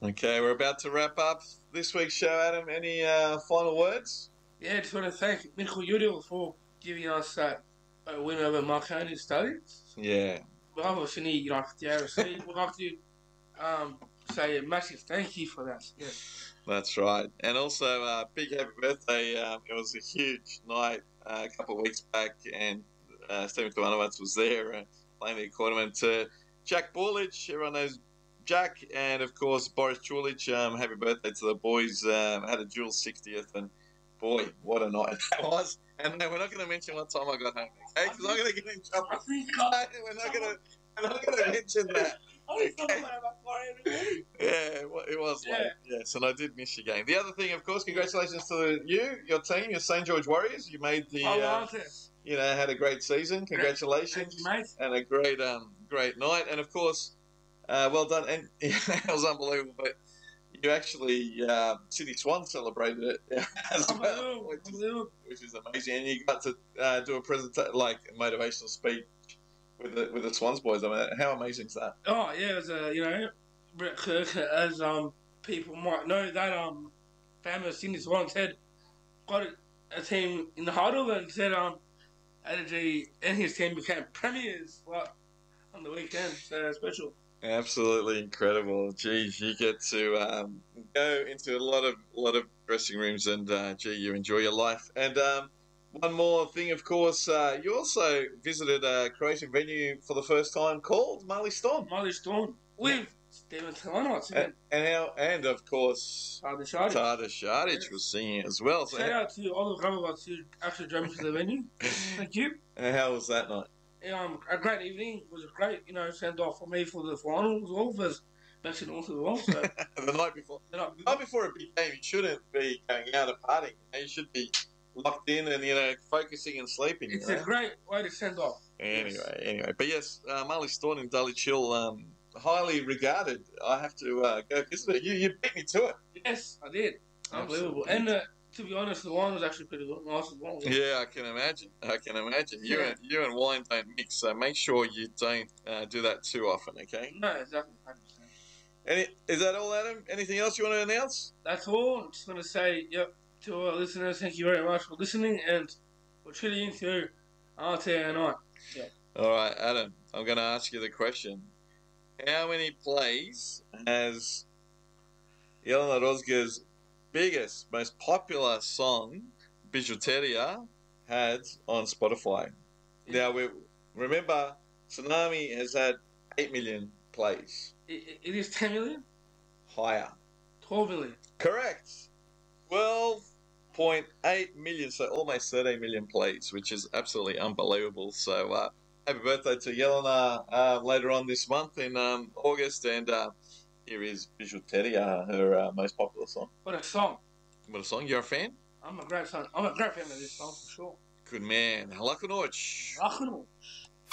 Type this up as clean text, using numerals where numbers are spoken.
Okay, we're about to wrap up this week's show, Adam. Any final words? Yeah, just want to thank Michael Udall for giving us that win over Marconi Studies. Yeah, Bravo, Sydney, the ARC. We'd like to say a massive thank you for that. Yes. that's right. And also, big happy birthday. It was a huge night a couple of weeks back, and Stephen Tuanowatz was there playing the accompaniment to Jack Borlich. Everyone knows Jack, and of course, Boris Chulich. Happy birthday to the boys. Had a dual 60th, and boy, what a night that was. And no, we're not going to mention what time I got home, okay? Because I'm going to get in trouble. We're not going to mention that. Yeah, it was late. Yes, and I did miss your game. The other thing, of course, congratulations to your team, your St. George Warriors. You made the, had a great season. Congratulations, Thank you, mate. and a great night. And of course, well done. And it was unbelievable. But you actually, Sydney Swans celebrated it as well, which is amazing. And you got to do a presentation, like a motivational speech with the Swans boys. I mean, how amazing is that? Oh yeah, it was Brett Kirk, as people might know, that famous Sydney Swans had got a team in the huddle and said AJ and his team became premiers on the weekend. So special. Absolutely incredible. Geez, you get to go into a lot of dressing rooms, and you enjoy your life. And one more thing, of course, you also visited a Croatian venue for the first time called Marley Storm. Marley Storm with Stephen Tuanowatz and of course Tada Šarić was singing as well. So shout out to all the Grabovacs who actually drove me to the venue. Thank you. And how was that night? A great evening. It was a great, send off for me for the final as well, for Baxter North as well. So. The night before a big game, you shouldn't be going out and partying. You should be locked in and focusing and sleeping. It's a great way to send off. Anyway, but yes, Marley Storm in Dulwich Hill, highly regarded. I have to go visit it. You beat me to it. Yes, I did. Unbelievable. Absolutely. And to be honest, the wine was actually pretty good, nice as well. Yeah, I can imagine. Yeah. You and wine don't mix, so make sure you don't do that too often, okay? No, exactly. 100%. Is that all, Adam? Anything else you want to announce? That's all. I'm just going to say, to our listeners, thank you very much for listening, and we're tuning into RTR night. Yep. All right, Adam, I'm going to ask you the question. How many plays has Jelena Rozga's biggest, most popular song, Bijuteria, had on Spotify? Yeah. Now, remember, Tsunami has had 8 million plays. It is 10 million? Higher. 12 million. Correct. 12.8 million, so almost 13 million plays, which is absolutely unbelievable. So, happy birthday to Jelena later on this month in August, and here is Bijuteria, her most popular song. What a song. What a song. You're a fan? I'm a great fan of this song for sure. Good man. Lakunovic.